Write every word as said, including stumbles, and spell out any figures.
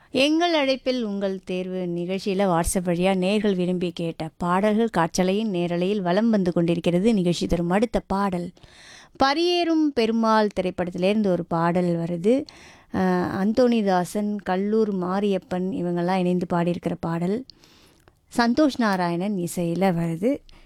எங்கள் அழைப்பில் உங்கள் தேர்வு நிகழ்ச்சியில் வாட்ஸ்அப் வழியாக நேர்கள் விரும்பி கேட்ட பாடல்கள் காற்றலையின் நேரலையில் வலம் வந்து கொண்டிருக்கிறது. நிகழ்ச்சி தரும் அடுத்த பாடல் பரியேறும் பெருமாள் திரைப்படத்திலேருந்து ஒரு பாடல் வருது. அஹ், அந்தோணிதாசன், கல்லூர் மாரியப்பன் இவங்கெல்லாம் இணைந்து பாடியிருக்கிற பாடல். சந்தோஷ் நாராயணன் இசையில் வருது.